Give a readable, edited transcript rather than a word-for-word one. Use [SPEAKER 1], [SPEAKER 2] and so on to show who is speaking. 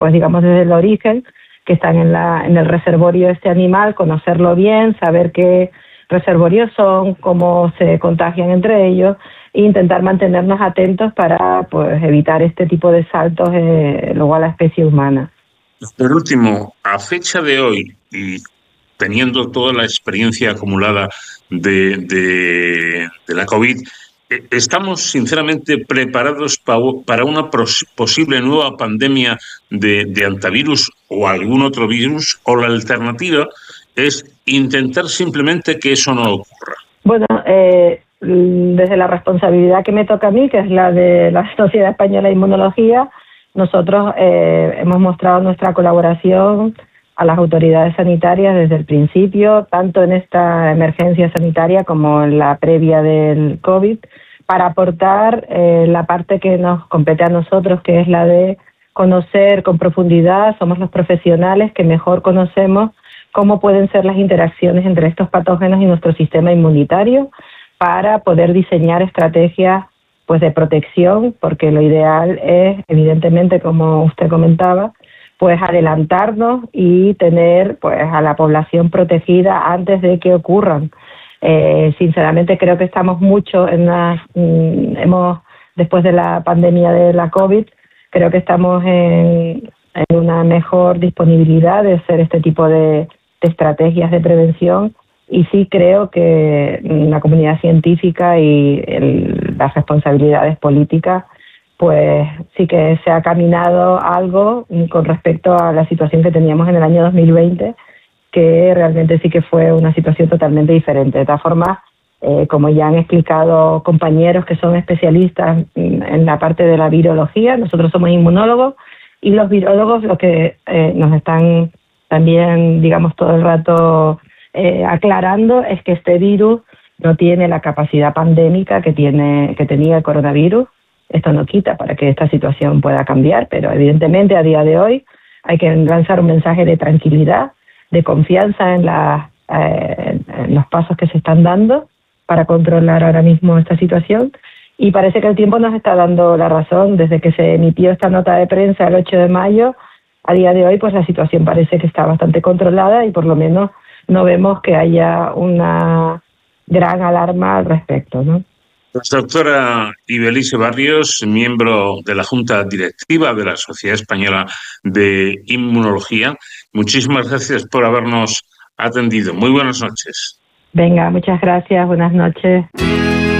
[SPEAKER 1] pues digamos desde el origen, que están en el reservorio de este animal, conocerlo bien, saber qué reservorios son, cómo se contagian entre ellos, e intentar mantenernos atentos para pues evitar este tipo de saltos luego a la especie humana.
[SPEAKER 2] Por último, a fecha de hoy y teniendo toda la experiencia acumulada de la COVID, ¿estamos sinceramente preparados para una posible nueva pandemia de antivirus o algún otro virus? ¿O la alternativa es intentar simplemente que eso no ocurra?
[SPEAKER 1] Bueno, desde la responsabilidad que me toca a mí, que es la de la Sociedad Española de Inmunología, nosotros hemos mostrado nuestra colaboración a las autoridades sanitarias desde el principio, tanto en esta emergencia sanitaria como en la previa del COVID, para aportar la parte que nos compete a nosotros, que es la de conocer con profundidad. Somos los profesionales que mejor conocemos cómo pueden ser las interacciones entre estos patógenos y nuestro sistema inmunitario para poder diseñar estrategias pues de protección, porque lo ideal es, evidentemente, como usted comentaba, pues adelantarnos y tener pues a la población protegida antes de que ocurran. Sinceramente creo que estamos mucho después de la pandemia de la COVID, creo que estamos en una mejor disponibilidad de hacer este tipo de estrategias de prevención, y sí creo que la comunidad científica y las responsabilidades políticas pues sí que se ha caminado algo con respecto a la situación que teníamos en el año 2020, que realmente sí que fue una situación totalmente diferente. De todas formas, como ya han explicado compañeros que son especialistas en la parte de la virología, nosotros somos inmunólogos, y los virólogos lo que nos están también, digamos, todo el rato aclarando es que este virus no tiene la capacidad pandémica que tenía el coronavirus. Esto no quita para que esta situación pueda cambiar, pero evidentemente a día de hoy hay que lanzar un mensaje de tranquilidad, de confianza en los pasos que se están dando para controlar ahora mismo esta situación. Y parece que el tiempo nos está dando la razón. Desde que se emitió esta nota de prensa el 8 de mayo, a día de hoy pues la situación parece que está bastante controlada, y por lo menos no vemos que haya una gran alarma al respecto, ¿no?
[SPEAKER 2] Pues, doctora Ibelice Barrios, miembro de la Junta Directiva de la Sociedad Española de Inmunología, muchísimas gracias por habernos atendido. Muy buenas noches.
[SPEAKER 1] Venga, muchas gracias, buenas noches.